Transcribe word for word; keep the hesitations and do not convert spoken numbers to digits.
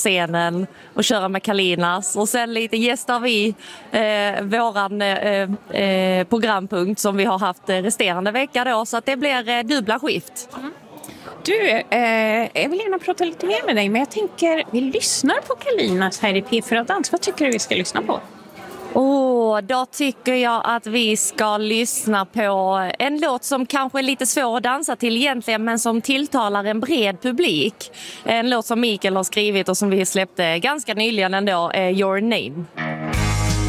scenen och köra med Kalinas. Och sen lite gästar vi eh, våran eh, eh, programpunkt som vi har haft resterande vecka då. Så att det blir eh, dubbla skift. Mm. Du, eh, jag vill gärna prata lite mer med dig, men jag tänker, vi lyssnar på Kalinas här i P fyra Dans. Vad tycker du vi ska lyssna på? Oh, då tycker jag att vi ska lyssna på en låt som kanske är lite svår att dansa till egentligen, men som tilltalar en bred publik. En låt som Mikael har skrivit och som vi släppte ganska nyligen ändå, Your Name.